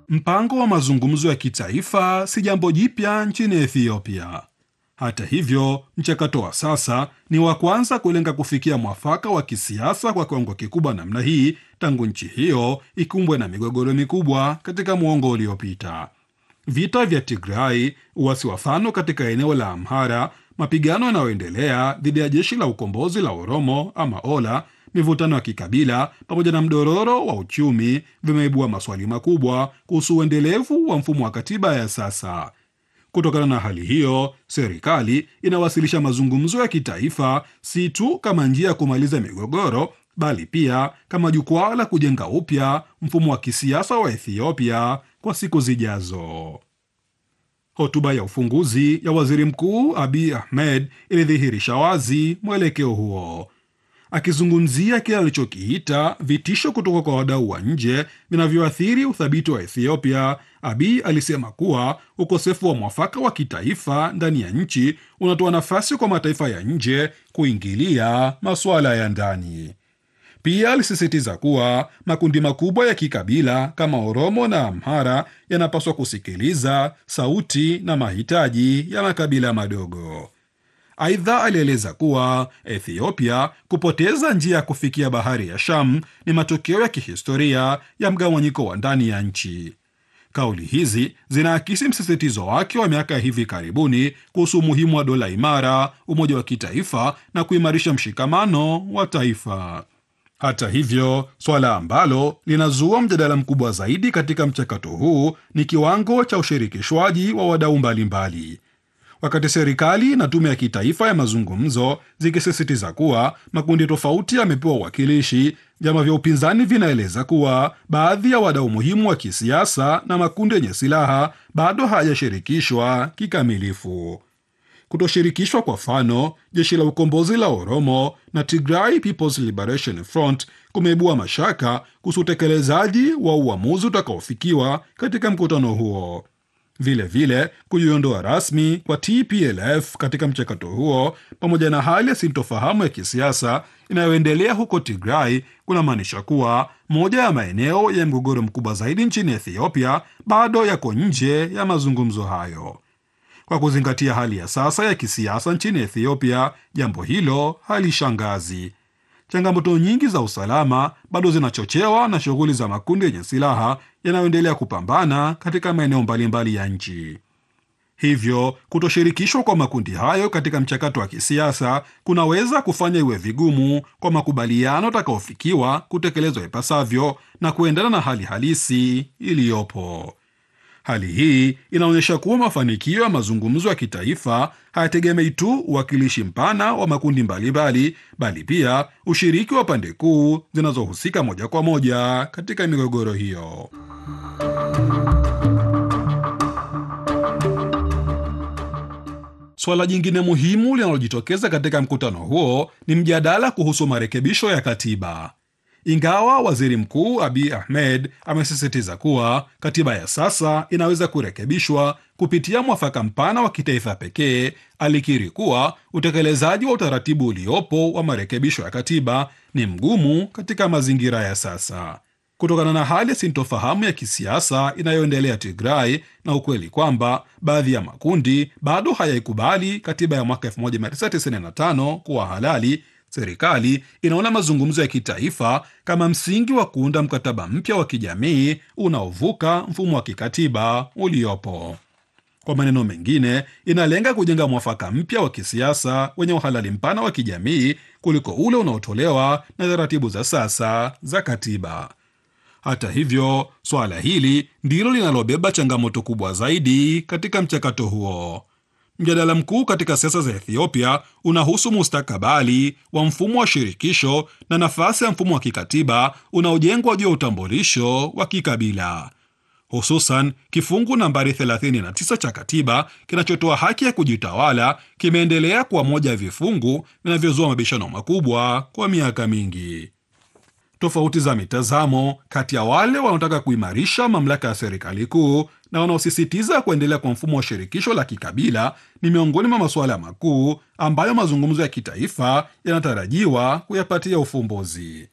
Mpango wa mazungumzo ya kitaifa si jambo jipya nchini Ethiopia. Hata hivyo, mchakato wa sasa ni wa kwanza kulenga kufikia mwafaka wa kisiasa kwa kiwango kikubwa namna hii tangu nchi hiyo ikumbwe na migogoro mikubwa katika muongo uliopita. Vita vya Tigray, uasi wa Fano katika eneo la Amhara, mapigano yanayoendelea dhidi ya jeshi la ukombozi la Oromo ama Ola, mivutano ya kikabila pamoja na mdororo wa uchumi vimeibua maswali makubwa kuhusu uendelevu wa mfumo wa katiba ya sasa. Kutokana na hali hiyo, serikali inawasilisha mazungumzo ya kitaifa si tu kama njia ya kumaliza migogoro, bali pia kama jukwaa la kujenga upya mfumo wa kisiasa wa Ethiopia kwa siku zijazo. Hotuba ya ufunguzi ya waziri mkuu Abiy Ahmed ilidhihirisha wazi mwelekeo huo. Akizungumzia kile alichokiita vitisho kutoka kwa wadau wa nje vinavyoathiri uthabiti wa Ethiopia, Abiy alisema kuwa ukosefu wa mwafaka wa kitaifa ndani ya nchi unatoa nafasi kwa mataifa ya nje kuingilia masuala ya ndani. Pia alisisitiza kuwa makundi makubwa ya kikabila kama Oromo na Amhara yanapaswa kusikiliza sauti na mahitaji ya makabila madogo. Aidha, alieleza kuwa Ethiopia kupoteza njia ya kufikia bahari ya Sham ni matokeo ya kihistoria ya mgawanyiko wa ndani ya nchi. Kauli hizi zinaakisi msisitizo wake wa miaka ya hivi karibuni kuhusu umuhimu wa dola imara, umoja wa kitaifa na kuimarisha mshikamano wa taifa. Hata hivyo, swala ambalo linazua mjadala mkubwa zaidi katika mchakato huu ni kiwango cha ushirikishwaji wa wadau mbalimbali. Wakati serikali na tume ya kitaifa ya mazungumzo zikisisitiza kuwa makundi tofauti yamepewa uwakilishi, vyama vya upinzani vinaeleza kuwa baadhi ya wadau muhimu wa kisiasa na makundi yenye silaha bado hayajashirikishwa kikamilifu. Kutoshirikishwa kwa Fano, jeshi la ukombozi la Oromo na Tigray People's Liberation Front kumeibua mashaka kuhusu utekelezaji wa uamuzi utakaofikiwa katika mkutano huo. Vile kujiondoa rasmi kwa TPLF katika mchakato huo pamoja na hali ya sintofahamu ya kisiasa inayoendelea huko Tigray kunamaanisha kuwa moja ya maeneo ya mgogoro mkubwa zaidi nchini Ethiopia bado yako nje ya mazungumzo hayo. Kwa kuzingatia hali ya sasa ya kisiasa nchini Ethiopia, jambo hilo halishangazi. Changamoto nyingi za usalama bado zinachochewa na shughuli za makundi yenye silaha yanayoendelea kupambana katika maeneo mbalimbali ya nchi. Hivyo, kutoshirikishwa kwa makundi hayo katika mchakato wa kisiasa kunaweza kufanya iwe vigumu kwa makubaliano yatakayofikiwa kutekelezwa ipasavyo na kuendana na hali halisi iliyopo. Hali hii inaonyesha kuwa mafanikio ya mazungumzo ya kitaifa hayategemei tu uwakilishi mpana wa makundi mbalimbali, bali pia ushiriki wa pande kuu zinazohusika moja kwa moja katika migogoro hiyo. Swala jingine muhimu linalojitokeza katika mkutano huo ni mjadala kuhusu marekebisho ya katiba. Ingawa waziri mkuu Abiy Ahmed amesisitiza kuwa katiba ya sasa inaweza kurekebishwa kupitia mwafaka mpana wa kitaifa pekee, alikiri kuwa utekelezaji wa utaratibu uliopo wa marekebisho ya katiba ni mgumu katika mazingira ya sasa, kutokana na hali ya sintofahamu ya kisiasa inayoendelea Tigray na ukweli kwamba baadhi ya makundi bado hayaikubali katiba ya mwaka 1995 kuwa halali. Serikali inaona mazungumzo ya kitaifa kama msingi wa kuunda mkataba mpya wa kijamii unaovuka mfumo wa kikatiba uliopo. Kwa maneno mengine, inalenga kujenga mwafaka mpya wa kisiasa wenye uhalali mpana wa kijamii kuliko ule unaotolewa na taratibu za sasa za katiba. Hata hivyo, swala hili ndilo linalobeba changamoto kubwa zaidi katika mchakato huo. Mjadala mkuu katika siasa za Ethiopia unahusu mustakabali wa mfumo wa shirikisho na nafasi ya mfumo wa kikatiba unaojengwa juu ya utambulisho wa kikabila. Hususan, kifungu nambari 39 cha katiba kinachotoa haki ya kujitawala kimeendelea kuwa moja ya vifungu vinavyozua mabishano makubwa kwa miaka mingi. Tofauti za mitazamo kati ya wale wanaotaka kuimarisha mamlaka ya serikali kuu na wanaosisitiza kuendelea kwa mfumo wa shirikisho la kikabila ni miongoni mwa masuala makuu ambayo mazungumzo ya kitaifa yanatarajiwa kuyapatia ufumbuzi.